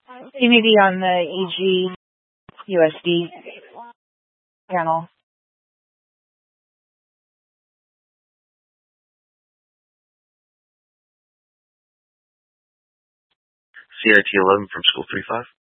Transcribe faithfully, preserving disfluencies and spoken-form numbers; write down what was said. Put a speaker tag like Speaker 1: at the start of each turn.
Speaker 1: Maybe on the E G U S D panel.
Speaker 2: C I T eleven from School three five.